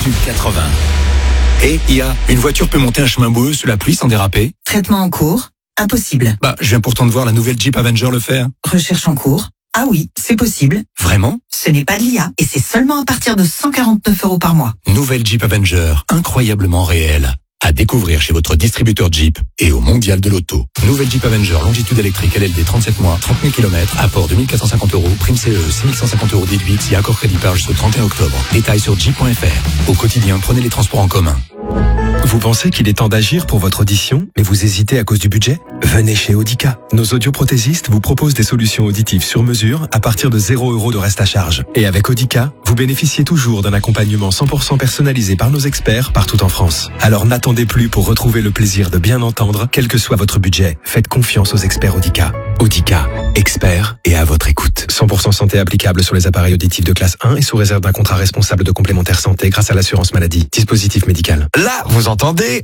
Sud 80. Et une voiture peut monter un chemin boueux sous la pluie sans déraper? Traitement en cours? Impossible. Je viens pourtant de voir la nouvelle Jeep Avenger le faire. Recherche en cours? Ah oui, c'est possible. Vraiment? Ce n'est pas de l'IA et c'est seulement à partir de 149 € par mois. Nouvelle Jeep Avenger, incroyablement réelle. À découvrir chez votre distributeur Jeep et au Mondial de l'Auto. Nouvelle Jeep Avenger, longitude électrique, LLD 37 mois, 30 000 km, apport 2450 €, prime CE, 6150 € déduite, si accord crédit par jusqu'au 31 octobre. Détails sur jeep.fr. Au quotidien, prenez les transports en commun. Vous pensez qu'il est temps d'agir pour votre audition, mais vous hésitez à cause du budget? Venez chez Audica. Nos audioprothésistes vous proposent des solutions auditives sur mesure à partir de 0 € de reste à charge. Et avec Audica, vous bénéficiez toujours d'un accompagnement 100% personnalisé par nos experts partout en France. Alors n'attendez plus pour retrouver le plaisir de bien entendre, quel que soit votre budget. Faites confiance aux experts Audica. Audica, experts et à votre écoute. 100% santé applicable sur les appareils auditifs de classe 1 et sous réserve d'un contrat responsable de complémentaire santé grâce à l'assurance maladie. Dispositif médical. Là, vous entendez?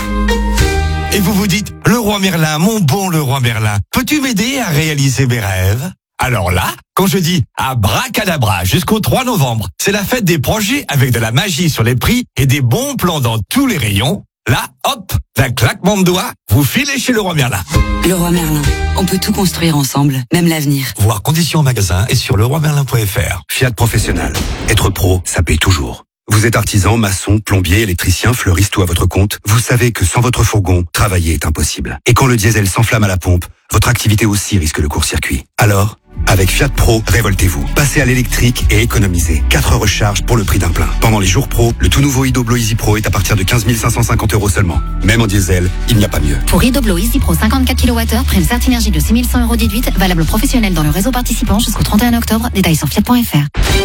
Et vous vous dites, le roi Merlin, mon bon le roi Merlin, peux-tu m'aider à réaliser mes rêves? Alors là, quand je dis abracadabra jusqu'au 3 novembre, c'est la fête des projets avec de la magie sur les prix et des bons plans dans tous les rayons. Là, hop, d'un claquement de doigts, vous filez chez le roi Merlin. Le roi Merlin, on peut tout construire ensemble, même l'avenir. Voir conditions en magasin et sur leroimerlin.fr. Fiat Professionnel. Être pro, ça paye toujours. Vous êtes artisan, maçon, plombier, électricien, fleuriste ou à votre compte, vous savez que sans votre fourgon, travailler est impossible. Et quand le diesel s'enflamme à la pompe, votre activité aussi risque le court-circuit. Alors, avec Fiat Pro, révoltez-vous. Passez à l'électrique et économisez. 4 recharges pour le prix d'un plein. Pendant les jours pro, le tout nouveau Idoblo Easy Pro est à partir de 15 550 € seulement. Même en diesel, il n'y a pas mieux. Pour Idoblo Easy Pro 54 kWh, prime Certinergie de 6 100 € déduite, valable professionnel dans le réseau participant jusqu'au 31 octobre. Détails sur fiat.fr.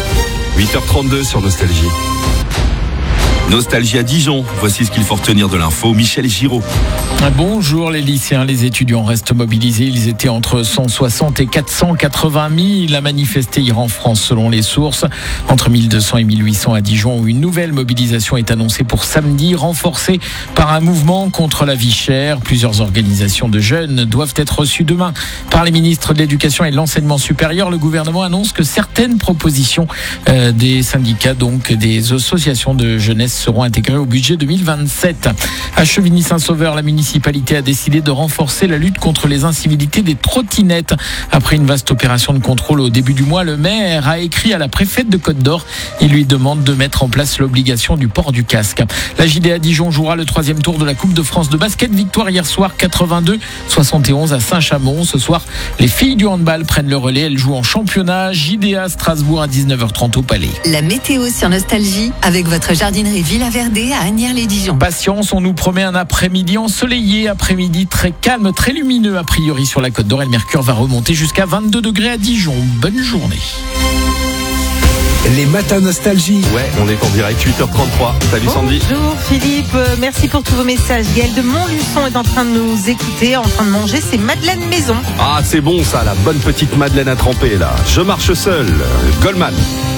8h32 sur Nostalgie. Nostalgie à Dijon, voici ce qu'il faut retenir de l'info. Michel Giraud. Bonjour les lycéens, les étudiants restent mobilisés. Ils étaient entre 160 et 480 000 à manifester hier en France selon les sources. Entre 1200 et 1800 à Dijon où une nouvelle mobilisation est annoncée pour samedi, renforcée par un mouvement contre la vie chère. Plusieurs organisations de jeunes doivent être reçues demain par les ministres de l'Éducation et de l'Enseignement supérieur. Le gouvernement annonce que certaines propositions des syndicats, donc des associations de jeunesse, seront intégrés au budget 2027. À Chevigny-Saint-Sauveur, la municipalité a décidé de renforcer la lutte contre les incivilités des trottinettes. Après une vaste opération de contrôle au début du mois, le maire a écrit à la préfète de Côte-d'Or. Il lui demande de mettre en place l'obligation du port du casque. La JDA Dijon jouera le 3e tour de la Coupe de France de basket. Victoire hier soir 82-71 à Saint-Chamond. Ce soir, les filles du handball prennent le relais. Elles jouent en championnat. JDA Strasbourg à 19h30 au Palais. La météo sur Nostalgie avec votre jardinerie Villa Verdé à Agnières-les-Dijon. Patience, on nous promet un après-midi ensoleillé, après-midi très calme, très lumineux a priori sur la Côte d'Or. Et le mercure va remonter jusqu'à 22 degrés à Dijon. Bonne journée. Les matins Nostalgie. Ouais, on est en direct, 8h33. Salut Sandy. Bonjour Philippe, merci pour tous vos messages. Gaël de Montluçon est en train de nous écouter, en train de manger ses madeleines maison. Ah, c'est bon ça, la bonne petite madeleine à tremper là. Je marche seul. Goldman.